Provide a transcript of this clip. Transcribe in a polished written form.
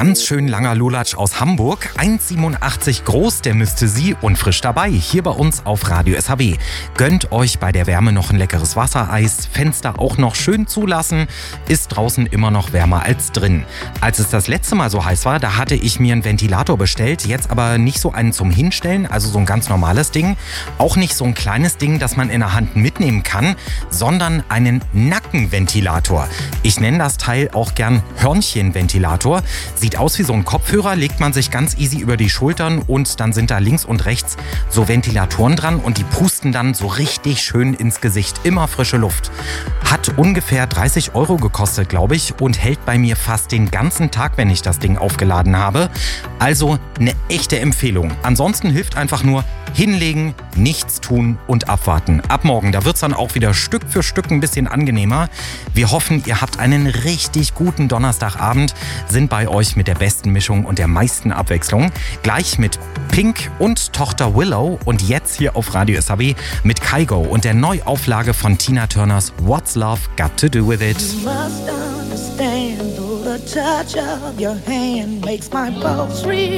ganz schön langer Lulatsch aus Hamburg. 1,87 groß, der müsste sie und frisch dabei. Hier bei uns auf Radio SAW. Gönnt euch bei der Wärme noch ein leckeres Wassereis. Fenster auch noch schön zulassen. Ist draußen immer noch wärmer als drin. Als es das letzte Mal so heiß war, da hatte ich mir einen Ventilator bestellt. Jetzt aber nicht so einen zum Hinstellen, also so ein ganz normales Ding. Auch nicht so ein kleines Ding, das man in der Hand mitnehmen kann, sondern einen Nackenventilator. Ich nenne das Teil auch gern Hörnchenventilator. Sieht aus wie so ein Kopfhörer, legt man sich ganz easy über die Schultern und dann sind da links und rechts so Ventilatoren dran und die pusten dann so richtig schön ins Gesicht. Immer frische Luft. Hat ungefähr 30 € gekostet, glaube ich, und hält bei mir fast den ganzen Tag, wenn ich das Ding aufgeladen habe. Also eine echte Empfehlung. Ansonsten hilft einfach nur hinlegen, nichts tun und abwarten. Ab morgen, da wird es dann auch wieder Stück für Stück ein bisschen angenehmer. Wir hoffen, ihr habt einen richtig guten Donnerstagabend, sind bei euch mit der besten Mischung und der meisten Abwechslung. Gleich mit Pink und Tochter Willow und jetzt hier auf Radio SAW mit Kygo und der Neuauflage von Tina Turners What's Love Got to Do With It. You must understand, though the touch of your hand makes my pulse real.